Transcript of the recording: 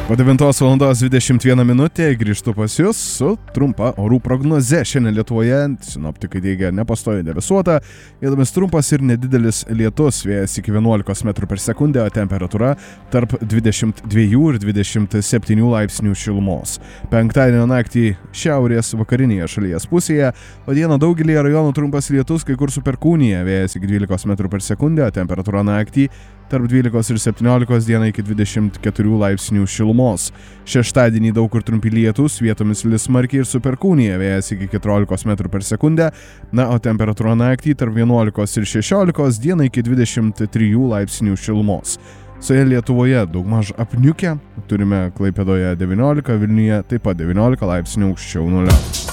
Po 9:21 minutė grįžtu pas jūs su trumpa orų prognoze. Šiandien Lietuvoje sinoptikai teigia nepastoviai debesuota, vietomis trumpas ir nedidelis lietus, vėjas iki 11 m/s, o temperatūra tarp 22 ir 27 laipsnių šilumos. Penktadienio naktį šiaurės vakarinėje šalies pusėje, o dieną daugelyje rajonų trumpas lietus, kai kur su perkūnija, vėjas iki 12 m/s, o temperatūra naktį tarp 12 ir 17, dieną iki 24 laipsnių šilumos. Šeštadienį daug kur trumpi lietus, vietomis lis smarkiai ir su perkūnija, vėjas iki 14 m/s, o temperatūra naktį tarp 11 ir 16, dieną iki 23 laipsnių šilumos. Visoje Lietuvoje daugmaž apniukę, turime Klaipėdoje 19, Vilniuje taip pat 19 laipsnių aukščiau nulio.